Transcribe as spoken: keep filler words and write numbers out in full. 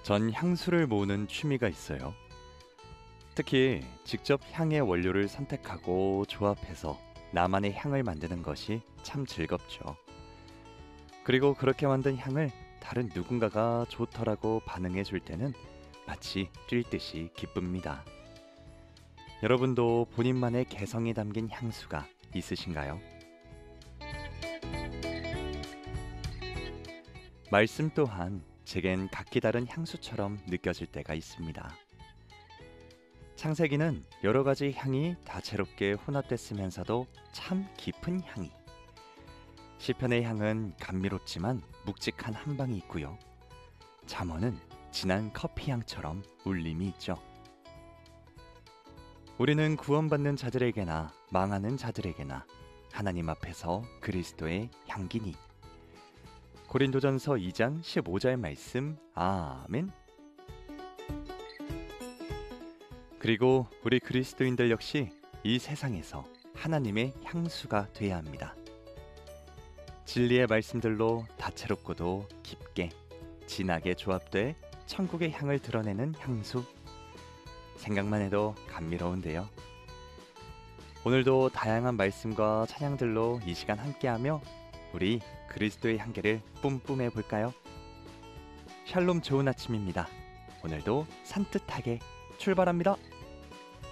전 향수를 모으는 취미가 있어요. 특히 직접 향의 원료를 선택하고 조합해서 나만의 향을 만드는 것이 참 즐겁죠. 그리고 그렇게 만든 향을 다른 누군가가 좋더라고 반응해 줄 때는 마치 뛸 듯이 기쁩니다. 여러분도 본인만의 개성이 담긴 향수가 있으신가요? 말씀 또한 제겐 각기 다른 향수처럼 느껴질 때가 있습니다. 창세기는 여러 가지 향이 다채롭게 혼합됐으면서도 참 깊은 향이. 시편의 향은 감미롭지만 묵직한 한방이 있고요. 잠언은 진한 커피 향처럼 울림이 있죠. 우리는 구원받는 자들에게나 망하는 자들에게나 하나님 앞에서 그리스도의 향기니. 고린도전서 이 장 십오 절 말씀. 아멘. 그리고 우리 그리스도인들 역시 이 세상에서 하나님의 향수가 되어야 합니다. 진리의 말씀들로 다채롭고도 깊게 진하게 조합돼 천국의 향을 드러내는 향수. 생각만 해도 감미로운데요. 오늘도 다양한 말씀과 찬양들로 이 시간 함께하며 우리 그리스도의 향기를 뿜뿜해 볼까요? 샬롬, 좋은 아침입니다. 오늘도 산뜻하게 출발합니다.